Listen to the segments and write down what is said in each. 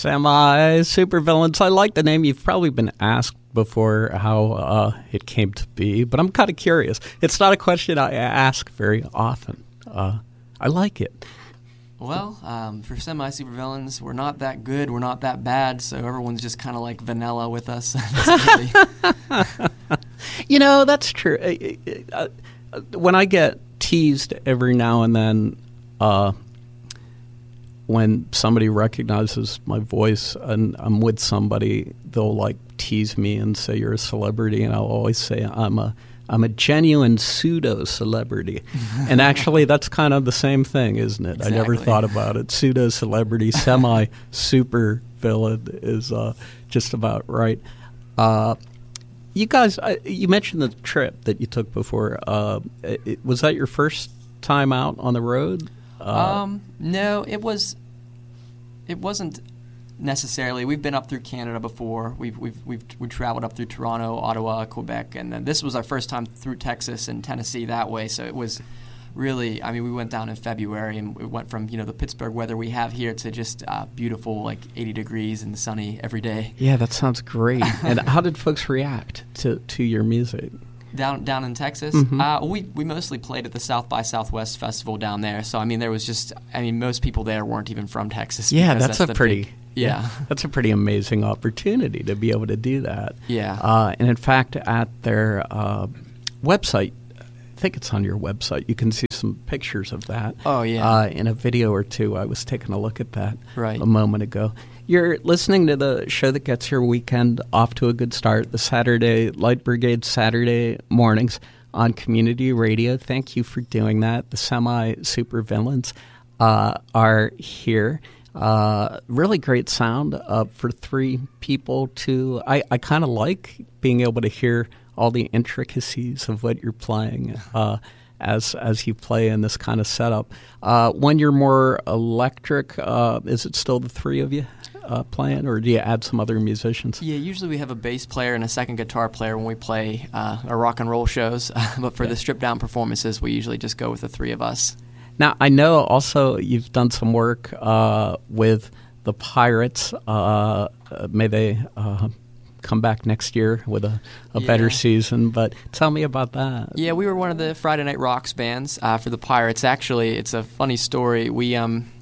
Semi-Supervillains. I like the name. You've probably been asked before how it came to be, but I'm kind of curious. It's not a question I ask very often. I like it. Well, for Semi-Supervillains, we're not that good, we're not that bad, so everyone's just kind of like vanilla with us. You know, that's true. When I get teased every now and then, when somebody recognizes my voice and I'm with somebody, they'll like tease me and say you're a celebrity, and I'll always say I'm a genuine pseudo-celebrity. And actually, that's kind of the same thing, isn't it? Exactly. I never thought about it. Pseudo-celebrity, semi-super-villain is just about right. You guys, you mentioned the trip that you took before. Was that your first time out on the road? No, it wasn't necessarily. We've been up through Canada before. We've traveled up through Toronto, Ottawa, Quebec, and then this was our first time through Texas and Tennessee that way. So it was really, I mean, we went down in February and we went from the Pittsburgh weather we have here to just beautiful, like 80 degrees and sunny every day. Yeah, that sounds great. And how did folks react to your music? Down in Texas, Mm-hmm. we mostly played at the South by Southwest festival down there. So I mean, most people there weren't even from Texas. Yeah, that's a pretty. Yeah, that's a pretty amazing opportunity to be able to do that. Yeah. And in fact, at their website, I think it's on your website, you can see some pictures of that. Oh, yeah. In a video or two. I was taking a look at that a moment ago. You're listening to the show that gets your weekend off to a good start, the Saturday Light Brigade Saturday mornings on Community Radio. Thank you for doing that. The Semi-Supervillains are here. Really great sound for three people too. I kind of like being able to hear all the intricacies of what you're playing as you play in this kind of setup. When you're more electric, is it still the three of you playing, or do you add some other musicians? Yeah, usually we have a bass player and a second guitar player when we play our rock and roll shows, but for the stripped-down performances, we usually just go with the three of us. Now, I know also you've done some work with the Pirates. May they come back next year with a better season, but tell me about that. Yeah, we were one of the Friday Night Rocks bands for the Pirates. Actually, it's a funny story. We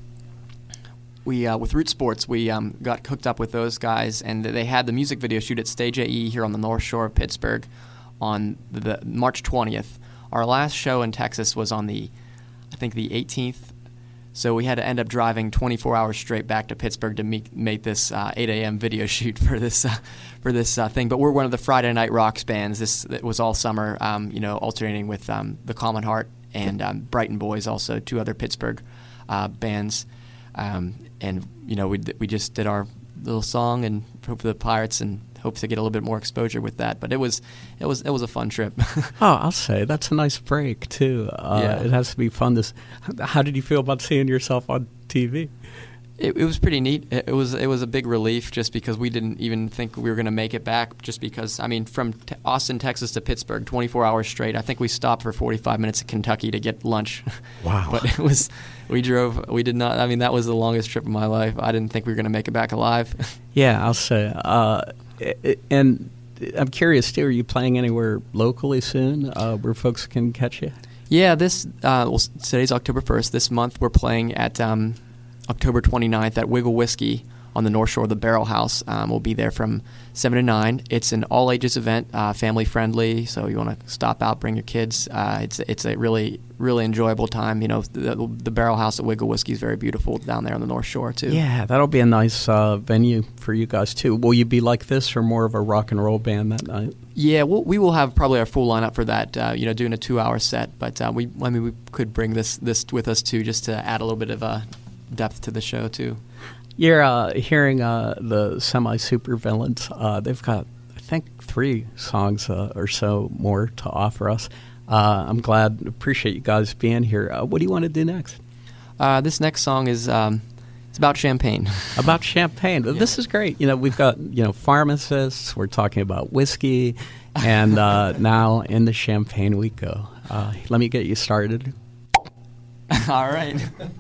with Root Sports, we got hooked up with those guys, and they had the music video shoot at Stage AE here on the North Shore of Pittsburgh on the March 20th. Our last show in Texas was on the 18th, so we had to end up driving 24 hours straight back to Pittsburgh to make this 8 a.m. video shoot for this thing. But we're one of the Friday Night Rocks bands. It was all summer, alternating with the Common Heart and Brighton Boys, also two other Pittsburgh bands. And we just did our little song and hope for the Pirates and hope to get a little bit more exposure with that. But it was a fun trip. Oh, I'll say that's a nice break too. It has to be fun. How did you feel about seeing yourself on TV? It was pretty neat. It was a big relief just because we didn't even think we were going to make it back. Just because, I mean, from Austin, Texas to Pittsburgh, 24 hours straight. I think we stopped for 45 minutes in Kentucky to get lunch. Wow! But we drove. We did not. I mean, that was the longest trip of my life. I didn't think we were going to make it back alive. Yeah, I'll say. And I'm curious too. Are you playing anywhere locally soon where folks can catch you? Yeah, today's October 1st. This month we're playing at October 29th at Wiggle Whiskey on the North Shore of the Barrel House. We'll be there from 7 to 9. It's an all-ages event, family-friendly, so you want to stop out, bring your kids. It's a really, really enjoyable time. The Barrel House at Wiggle Whiskey is very beautiful down there on the North Shore, too. Yeah, that'll be a nice venue for you guys, too. Will you be like this or more of a rock and roll band that night? Yeah, we will have probably our full lineup for that, doing a 2-hour set. But we could bring this with us, too, just to add a little bit of depth to the show, too. You're hearing the Semi-Supervillains. They've got, I think, 3 songs or so more to offer us. I'm appreciate you guys being here. What do you want to do next? This next song is it's about champagne. About champagne. Yeah. This is great. We've got, pharmacists. We're talking about whiskey. And now in the champagne we go. Let me get you started. All right.